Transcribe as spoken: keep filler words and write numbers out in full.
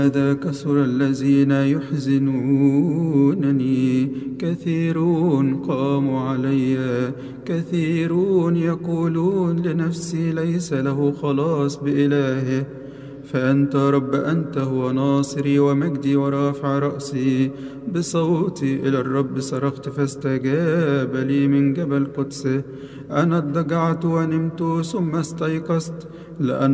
هذا كثر الذين يحزنونني، كثيرون قاموا علي، كثيرون يقولون لنفسي ليس له خلاص بإلهه. فأنت رب، أنت هو ناصري ومجدي ورافع رأسي. بصوتي إلى الرب صرخت فاستجاب لي من جبل قدسه. أنا اضطجعت ونمت ثم استيقظت، لأن